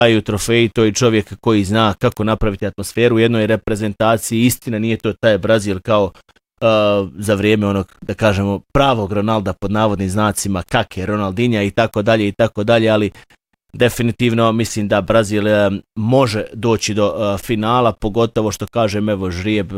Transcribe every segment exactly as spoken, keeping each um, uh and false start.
daju trofeji, to je čovjek koji zna kako napraviti atmosferu u jednoj reprezentaciji. Istina, nije to taj Brazil kao uh, za vrijeme onog, da kažemo, pravog Ronalda pod navodnim znacima, Kake, Ronaldinha i tako dalje i tako dalje, ali definitivno mislim da Brazil uh, može doći do uh, finala, pogotovo što kažem, evo žrijeb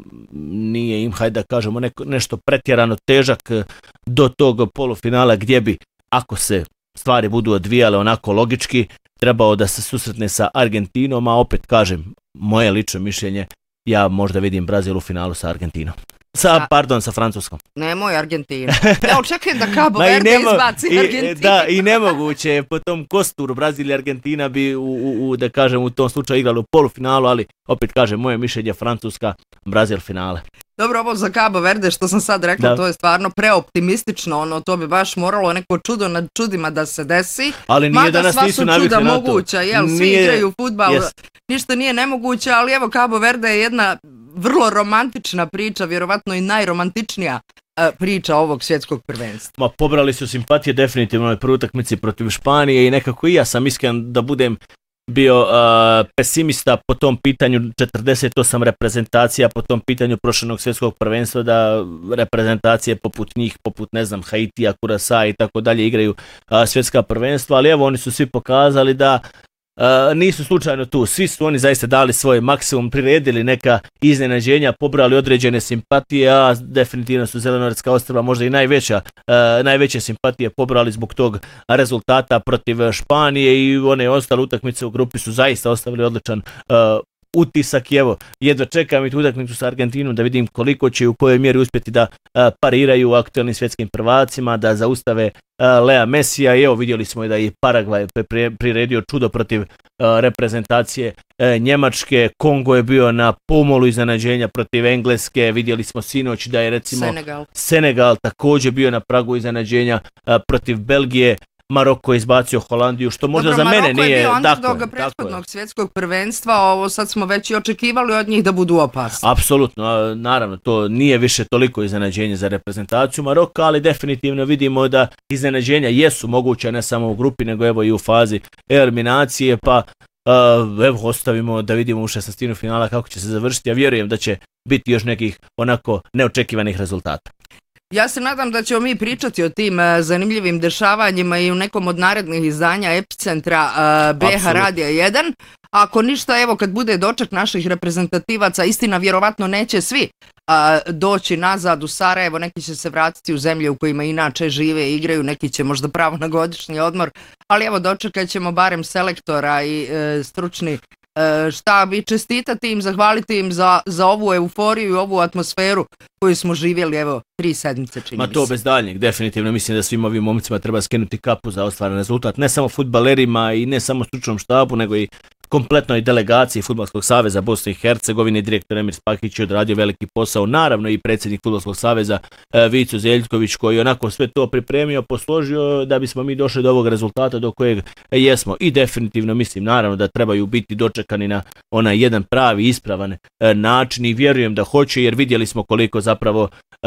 nije im, hajde da kažemo, neko, nešto pretjerano težak uh, do tog polufinala gdje bi, ako se stvari budu odvijale onako logički, trebao da se susretne sa Argentinom, a opet kažem, moje lično mišljenje, ja možda vidim Brazil u finalu sa Argentinom. Sa, a, pardon, sa Francuskom. Nemoj Argentinu. Ja očekujem da Cabo Verde izbaci i, Argentinu. Da, i nemoguće je po tom kosturu Brazil i Argentina bi, u, u, u, da kažem, u tom slučaju igrali u polufinalu, ali opet kažem, moje mišljenje Francuska, Brazil finale. Dobro, ovo za Cabo Verde što sam sad rekla, da. To je stvarno preoptimistično, ono, to bi baš moralo neko čudo nad čudima da se desi. Ali nije mada danas nisu navikli na to. Mada sva su čuda moguća, jel, svi nije, igraju fudbal, yes. Ništa nije nemoguće, ali evo Cabo Verde je jedna vrlo romantična priča, vjerovatno i najromantičnija uh, priča ovog svjetskog prvenstva. Ma, pobrali su simpatije definitivno na prvoj utakmici protiv Španije i nekako i ja sam iskren da budem bio uh, pesimista po tom pitanju, četrdeset osam reprezentacija po tom pitanju prošlenog svjetskog prvenstva, da reprezentacije poput njih, poput ne znam Haitija, Kurasa i tako dalje igraju uh, svjetska prvenstva, ali evo oni su svi pokazali da Uh, nisu slučajno tu, svi su oni zaista dali svoj maksimum, priredili neka iznenađenja, pobrali određene simpatije, a definitivno su Zelenoretska ostrva možda i najveća, uh, najveće simpatije pobrali zbog tog rezultata protiv Španije i one ostale utakmice u grupi su zaista ostavili odličan uh, utisak i evo, jedva čekam i tu utakmicu sa Argentinom da vidim koliko će u kojoj mjeri uspjeti da uh, pariraju aktualnim svjetskim prvacima, da zaustave uh, Lea Messija i evo vidjeli smo i da je Paragvaj priredio čudo protiv uh, reprezentacije uh, Njemačke, Kongo je bio na pomolu iznenađenja protiv Engleske, vidjeli smo sinoć da je recimo Senegal, Senegal također bio na pragu iznenađenja uh, protiv Belgije. Maroko je izbacio Holandiju, što možda Dobro, za mene Maroko nije... Maroko je bio tako, underdoga prethodnog svjetskog prvenstva, ovo sad smo već i očekivali od njih da budu opasni. Apsolutno, naravno, to nije više toliko iznenađenje za reprezentaciju Maroka, ali definitivno vidimo da iznenađenja jesu moguće ne samo u grupi, nego evo i u fazi eliminacije, pa uh, evo ostavimo da vidimo u šesnaestini finala kako će se završiti, a vjerujem da će biti još nekih onako neočekivanih rezultata. Ja se nadam da ćemo mi pričati o tim uh, zanimljivim dešavanjima i u nekom od narednih izdanja Epicentra uh, B H Radija jedan. Ako ništa, evo kad bude doček naših reprezentativaca, istina vjerovatno neće svi uh, doći nazad u Sarajevo, neki će se vratiti u zemlje u kojima inače žive i igraju, neki će možda pravo na godišnji odmor, ali evo dočekat ćemo barem selektora i uh, stručni Uh, štab i čestitati im, zahvaliti im za, za ovu euforiju i ovu atmosferu koju smo živjeli, evo, tri sedmice čini. Ma to bez daljnjeg, definitivno mislim da svim ovim momcima treba skinuti kapu za ostvaren rezultat, ne samo fudbalerima i ne samo stručnom štabu, nego i kompletnoj delegaciji Fudbalskog saveza Bosne i Hercegovine. Direktor Emir Spahić je odradio veliki posao, naravno i predsjednik Fudbalskog saveza e, Vico Zeljković koji onako sve to pripremio, posložio da bismo mi došli do ovog rezultata do kojeg jesmo i definitivno mislim naravno da trebaju biti dočekani na onaj jedan pravi ispravan e, način i vjerujem da hoće jer vidjeli smo koliko zapravo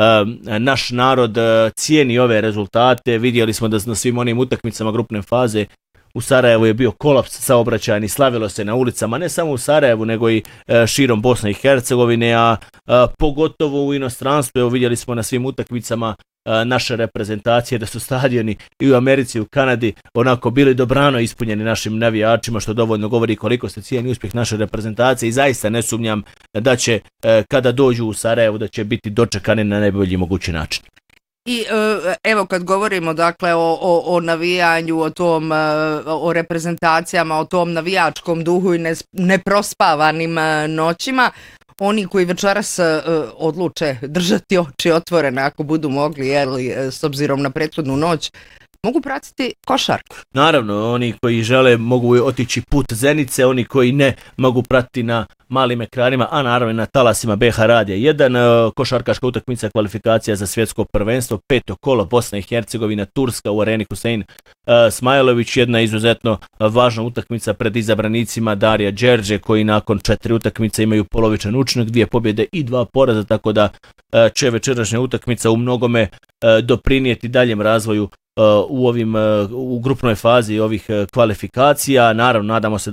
e, naš narod e, cijeni ove rezultate, vidjeli smo da na svim onim utakmicama grupne faze u Sarajevu je bio kolaps saobraćajni, slavilo se na ulicama, ne samo u Sarajevu, nego i e, širom Bosne i Hercegovine, a, a pogotovo u inostranstvu. Evo vidjeli smo na svim utakmicama a, naše reprezentacije da su stadioni i u Americi i u Kanadi onako bili dobrano ispunjeni našim navijačima, što dovoljno govori koliko se cijeni uspjeh naše reprezentacije i zaista ne sumnjam da će, e, kada dođu u Sarajevu, da će biti dočekani na najbolji mogući način. I evo kad govorimo dakle o, o, o navijanju, o tom, o reprezentacijama, o tom navijačkom duhu i ne, neprospavanim noćima, oni koji večeras odluče držati oči otvorene ako budu mogli, jeli, s obzirom na prethodnu noć, mogu pratiti košarku. Naravno, oni koji žele mogu otići put Zenice, oni koji ne mogu pratiti na malim ekranima, a naravno na talasima B H Radija jedan. Košarkaška utakmica kvalifikacija za svjetsko prvenstvo, peto kolo, Bosna i Hercegovina, Turska u areni Husein uh, Smajlović, jedna izuzetno važna utakmica pred izabranicima Darija Đerđe koji nakon četiri utakmice imaju polovičan učinak, dvije pobjede i dva poraza, tako da uh, će večerašnja utakmica u mnogome uh, doprinijeti daljem razvoju u ovim u grupnoj fazi ovih kvalifikacija. Naravno, nadamo se